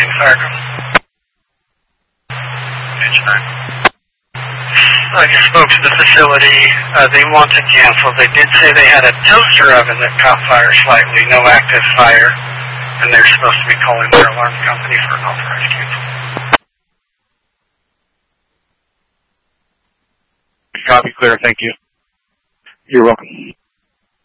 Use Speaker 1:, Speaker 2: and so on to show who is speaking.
Speaker 1: Plains, Fargo. I just spoke to the facility. They want to cancel. They did say they had a toaster oven that caught fire slightly, no active fire, and they're supposed to be calling their alarm company for an authorized cancel.
Speaker 2: Copy, clear. Thank you.
Speaker 3: You're welcome.